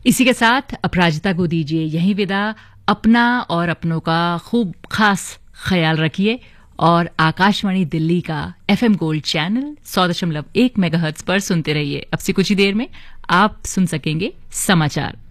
इसी के साथ अपराजिता को दीजिए यही विदा। अपना और अपनों का खूब खास ख्याल रखिए और आकाशवाणी दिल्ली का FM गोल्ड चैनल 100.1 मेगाहर्ट्ज पर सुनते रहिए। अब से कुछ ही देर में आप सुन सकेंगे समाचार।